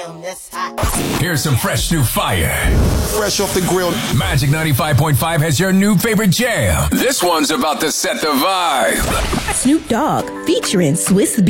Here's some fresh new fire. Fresh off the grill. Magic 95.5 has your new favorite jam. This one's about to set the vibe. Snoop Dogg featuring Swiss